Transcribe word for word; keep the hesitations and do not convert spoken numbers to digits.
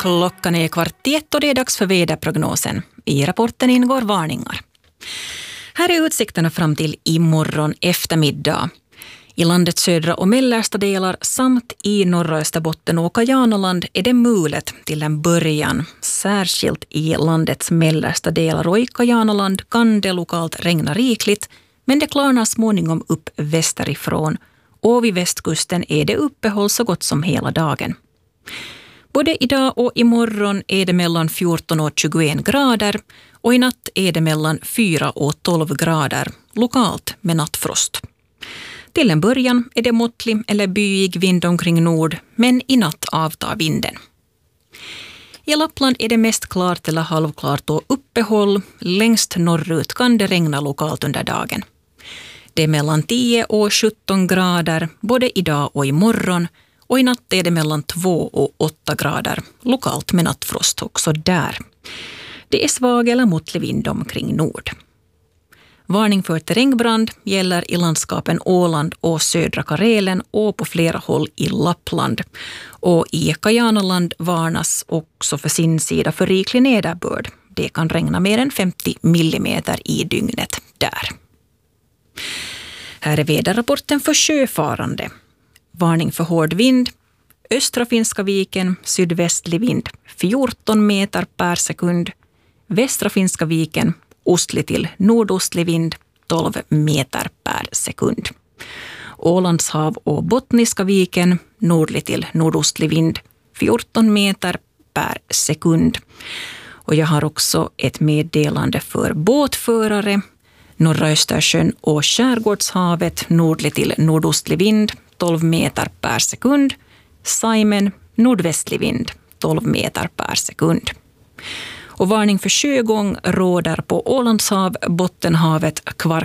Klockan är kvart i ett och det är dags för väderprognosen. I rapporten ingår varningar. Här är utsikterna fram till imorgon eftermiddag. I landets södra och mellersta delar samt i norra Österbotten och Kajanoland är det mulet till en början. Särskilt i landets mellersta delar och i Kajanoland kan det lokalt regna rikligt, men det klarnar småningom upp västerifrån. Och vid västkusten är det uppehåll så gott som hela dagen. Både idag och imorgon är det mellan fjorton och tjugoen grader och i natt är det mellan fyra och tolv grader, lokalt med nattfrost. Till en början är det måttlig eller byig vind omkring nord, men i natt avtar vinden. I Lappland är det mest klart eller halvklart och uppehåll. Längst norrut kan det regna lokalt under dagen. Det är mellan tio och sjutton grader både idag och imorgon. Och i natt är det mellan två och åtta grader, lokalt med nattfrost också där. Det är svag eller måttlig vind omkring nord. Varning för terrängbrand gäller i landskapen Åland och södra Karelen och på flera håll i Lappland. Och i Kajanoland varnas också för sin sida för riklig nederbörd. Det kan regna mer än femtio millimeter i dygnet där. Här är väderrapporten för sjöfarande. Varning för hård vind. Östra Finska viken, sydvästlig vind fjorton meter per sekund. Västra Finska viken, ostlig till nordostlig vind tolv meter per sekund. Ålandshav och Bottniska viken, nordlig till nordostlig vind fjorton meter per sekund. Och jag har också ett meddelande för båtförare. Norra Östersjön och Skärgårdshavet, nordlig till nordostlig vind tolv meter per sekund. Saimen, nordvästlig vind tolv meter per sekund. Och varning för sjögång råder på Ålandshav, Bottenhavet, Kvark